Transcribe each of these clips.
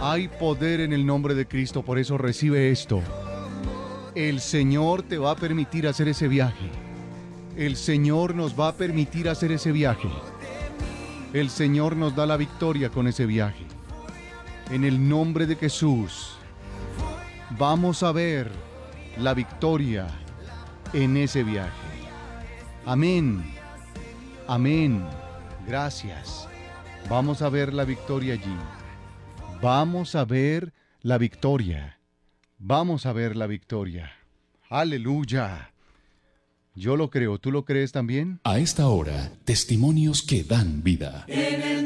Hay poder en el nombre de Cristo, por eso recibe esto. El Señor te va a permitir hacer ese viaje. El Señor nos va a permitir hacer ese viaje. El Señor nos da la victoria con ese viaje. En el nombre de Jesús, vamos a ver la victoria en ese viaje. Amén. Amén. Gracias. Vamos a ver la victoria allí. Vamos a ver la victoria. Vamos a ver la victoria. Aleluya. Yo lo creo. ¿Tú lo crees también? A esta hora, testimonios que dan vida. En el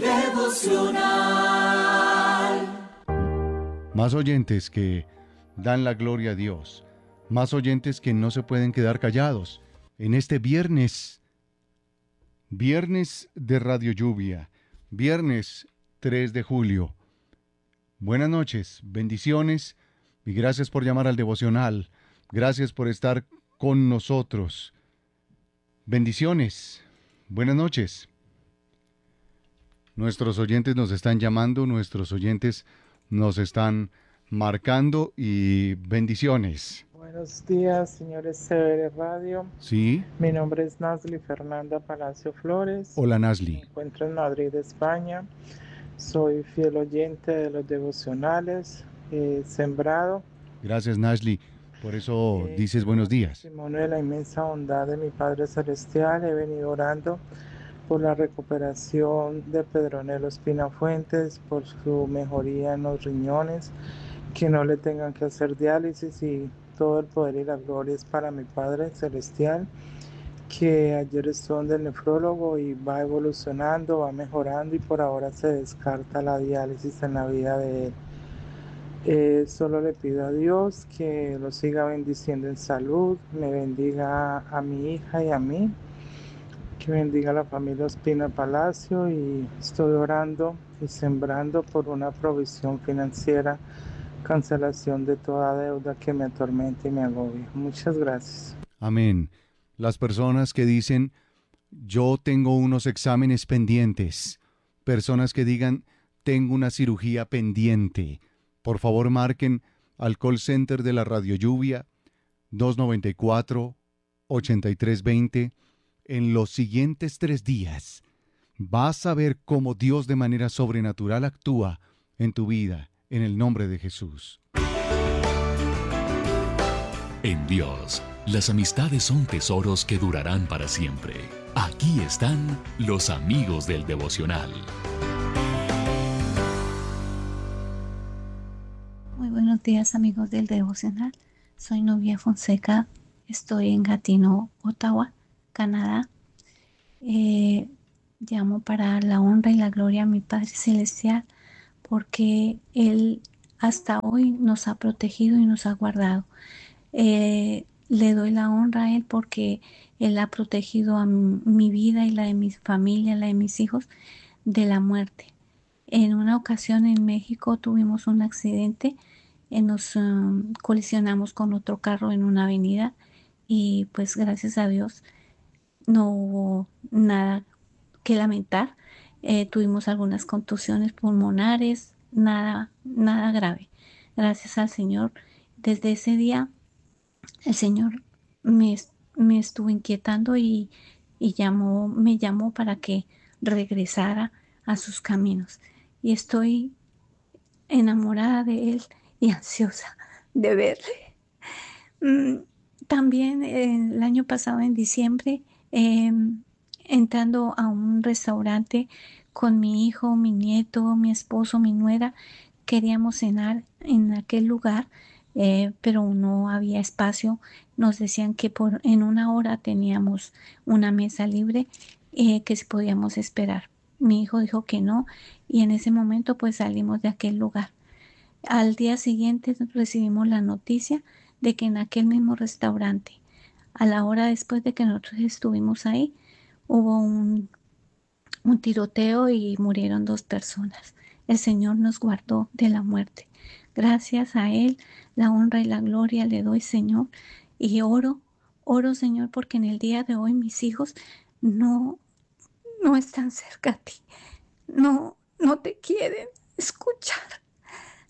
devocional. Más oyentes que dan la gloria a Dios. Más oyentes que no se pueden quedar callados. En este viernes de Radio Lluvia. Viernes 3 de julio. Buenas noches, bendiciones y gracias por llamar al devocional. Gracias por estar con nosotros. Bendiciones. Buenas noches. Nuestros oyentes nos están llamando, nuestros oyentes nos están marcando y bendiciones. Buenos días, señores CBR Radio. Sí. Mi nombre es Nasli Fernanda Palacio Flores. Hola, Me Nasli. encuentro en Madrid, España. Soy fiel oyente de los devocionales, sembrado. Gracias, Nasli. Por eso dices buenos días. Testimonio de la inmensa bondad de mi Padre Celestial. He venido orando por la recuperación de Pedronelo Espina Fuentes, por su mejoría en los riñones, que no le tengan que hacer diálisis, y todo el poder y la gloria es para mi Padre Celestial, que ayer estuvo en el nefrólogo y va evolucionando, va mejorando, y por ahora se descarta la diálisis en la vida de él. Solo le pido a Dios que lo siga bendiciendo en salud, me bendiga a mi hija y a mí, que bendiga a la familia Ospina Palacio, y estoy orando y sembrando por una provisión financiera, cancelación de toda deuda que me atormente y me agobia. Muchas gracias. Amén. Las personas que dicen, yo tengo unos exámenes pendientes. Personas que digan, tengo una cirugía pendiente. Por favor, marquen al call center de la Radio Lluvia, 294-8320. En los siguientes 3 días, vas a ver cómo Dios de manera sobrenatural actúa en tu vida, en el nombre de Jesús. En Dios, las amistades son tesoros que durarán para siempre. Aquí están los amigos del devocional. Muy buenos días, amigos del devocional. Soy Novia Fonseca. Estoy en Gatineau, Ottawa, Canadá. Llamo para dar la honra y la gloria a mi Padre Celestial, porque Él hasta hoy nos ha protegido y nos ha guardado. Le doy la honra a Él porque Él ha protegido a mi vida y la de mi familia, la de mis hijos, de la muerte. En una ocasión en México tuvimos un accidente, nos colisionamos con otro carro en una avenida, y pues gracias a Dios no hubo nada que lamentar. Tuvimos algunas contusiones pulmonares, nada grave. Gracias al Señor. Desde ese día el Señor me estuvo inquietando y me llamó para que regresara a sus caminos. Y estoy enamorada de Él y ansiosa de verle. También el año pasado, en diciembre, entrando a un restaurante con mi hijo, mi nieto, mi esposo, mi nuera, queríamos cenar en aquel lugar, pero no había espacio. Nos decían que en una hora teníamos una mesa libre, que si podíamos esperar. Mi hijo dijo que no, y en ese momento pues salimos de aquel lugar. Al día siguiente recibimos la noticia de que en aquel mismo restaurante, a la hora después de que nosotros estuvimos ahí, hubo un tiroteo y murieron 2 personas. El Señor nos guardó de la muerte. Gracias a Él, la honra y la gloria le doy, Señor. Y oro, Señor, porque en el día de hoy mis hijos no están cerca a ti. No te quieren escuchar.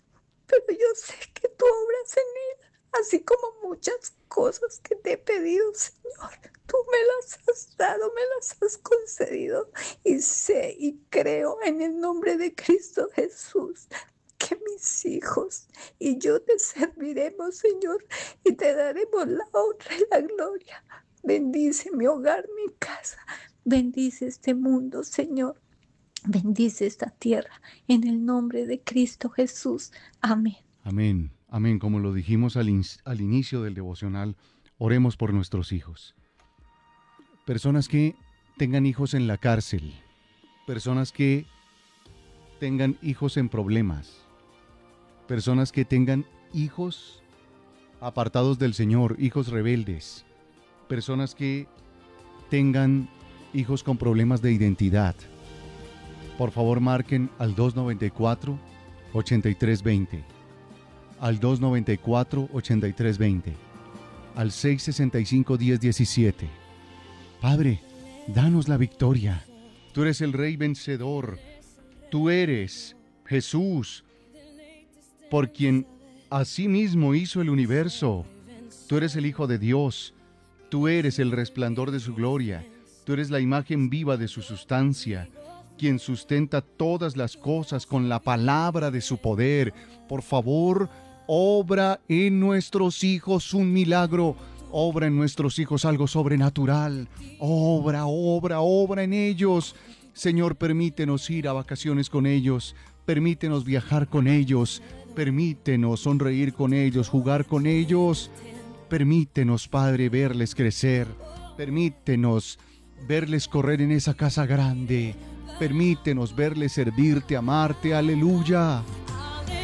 pero yo sé que tú obras en él, así como muchas cosas que te he pedido, Señor. Tú me las has dado, me las has concedido, y sé y creo en el nombre de Cristo Jesús que mis hijos y yo te serviremos, Señor, y te daremos la honra y la gloria. Bendice mi hogar, mi casa, bendice este mundo, Señor. Bendice esta tierra en el nombre de Cristo Jesús. Amén. Amén, amén. Como lo dijimos al inicio del devocional, oremos por nuestros hijos. Personas que tengan hijos en la cárcel, personas que tengan hijos en problemas, personas que tengan hijos apartados del Señor, hijos rebeldes, personas que tengan hijos con problemas de identidad. Por favor, marquen al 294-8320, al 294-8320, al 665-1017. Padre, danos la victoria. Tú eres el Rey vencedor. Tú eres Jesús, por quien asimismo hizo el universo. Tú eres el Hijo de Dios. Tú eres el resplandor de su gloria. Tú eres la imagen viva de su sustancia, quien sustenta todas las cosas con la palabra de su poder. Por favor, obra en nuestros hijos un milagro. Obra en nuestros hijos algo sobrenatural. Obra en ellos. Señor, permítenos ir a vacaciones con ellos. Permítenos viajar con ellos. Permítenos sonreír con ellos, jugar con ellos. Permítenos, Padre, verles crecer. Permítenos verles correr en esa casa grande. Permítenos verles servirte, amarte. Aleluya.